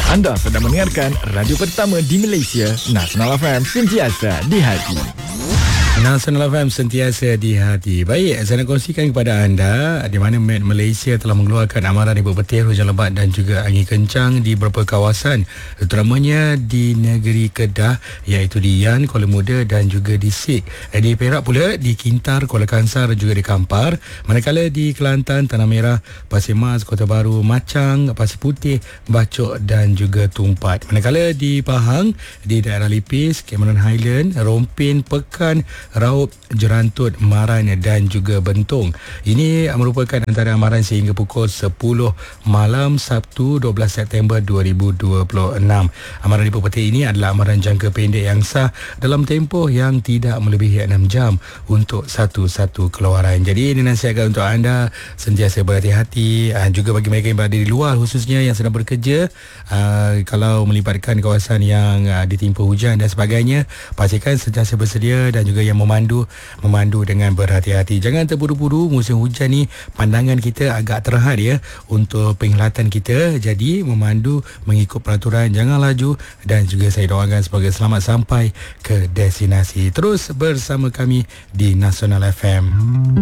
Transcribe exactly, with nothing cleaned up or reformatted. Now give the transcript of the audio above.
Anda sedang mendengarkan radio pertama di Malaysia, Nasional F M, sentiasa di hati. Nasional F M sentiasa di hati. Baik, saya nak kongsikan kepada anda di mana Met Malaysia telah mengeluarkan amaran ibu petir, hujan lebat dan juga angin kencang di beberapa kawasan, terutamanya di negeri Kedah, iaitu di Yan, Kuala Muda dan juga di Sik. Di Perak pula, di Kintar, Kuala Kangsar dan juga di Kampar. Manakala di Kelantan, Tanah Merah, Pasir Mas, Kota Baru, Macang, Pasir Putih, Bacok dan juga Tumpat. Manakala di Pahang, di daerah Lipis, Cameron Highland, Rompin, Pekan, Raup, Jerantut, Maran dan juga Bentong. Ini merupakan antara amaran sehingga pukul sepuluh malam Sabtu dua belas September dua ribu dua puluh enam. Amaran ibu petir ini adalah amaran jangka pendek yang sah dalam tempoh yang tidak melebihi enam jam untuk satu-satu keluaran. Jadi ini nasihatkan untuk anda sentiasa berhati-hati, juga bagi mereka yang berada di luar khususnya yang sedang bekerja, uh, kalau melibatkan kawasan yang uh, ditimpa hujan dan sebagainya, pastikan sentiasa bersedia dan juga yang memandu memandu dengan berhati-hati. Jangan terburu-buru, musim hujan ni pandangan kita agak terhad ya untuk penglihatan kita. Jadi memandu mengikut peraturan, jangan laju, dan juga saya doakan semoga selamat sampai ke destinasi. Terus bersama kami di Nasional F M.